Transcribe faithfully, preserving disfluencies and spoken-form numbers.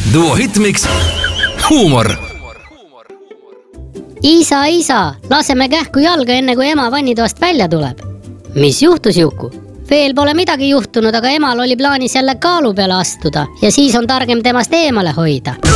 Duo Hitmix huumor. Isa, isa, laseme kähku jalga enne kui ema vannitoast välja tuleb. Mis juhtus, Juku? Veel pole midagi juhtunud, aga emal oli plaanis jälle kaalu peale astuda ja siis on targem temast eemale hoida.